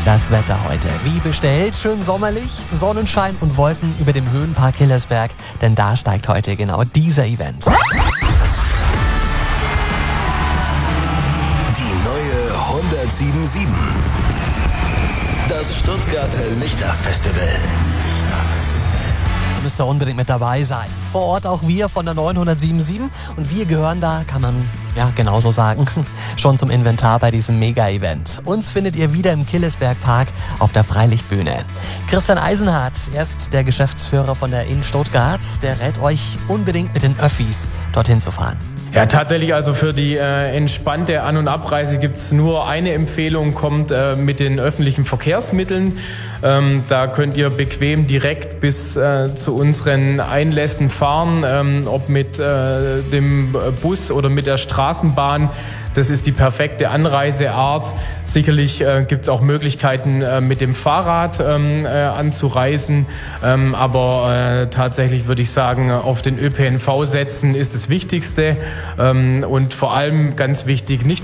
Das Wetter heute, wie bestellt, schön sommerlich, Sonnenschein und Wolken über dem Höhenpark Hillersberg, denn da steigt heute genau dieser Event. Die neue 107.7. Das Stuttgarter Lichterfestival. Müsst ihr unbedingt mit dabei sein. Vor Ort auch wir von der 907.7 und wir gehören da, kann man ja genauso sagen, schon zum Inventar bei diesem Mega-Event. Uns findet ihr wieder im Hillersberg Park auf der Freilichtbühne. Christian Eisenhardt, er ist der Geschäftsführer von der In Stuttgart, der rät euch unbedingt mit den Öffis dorthin zu fahren. Ja, tatsächlich, also für die entspannte An- und Abreise gibt's nur eine Empfehlung, kommt mit den öffentlichen Verkehrsmitteln. Da könnt ihr bequem direkt bis zu unseren Einlässen fahren, ob mit dem Bus oder mit der Straßenbahn. Das ist die perfekte Anreiseart. Sicherlich gibt es auch Möglichkeiten, mit dem Fahrrad anzureisen. Aber tatsächlich würde ich sagen, auf den ÖPNV setzen ist das Wichtigste. Und vor allem ganz wichtig, nicht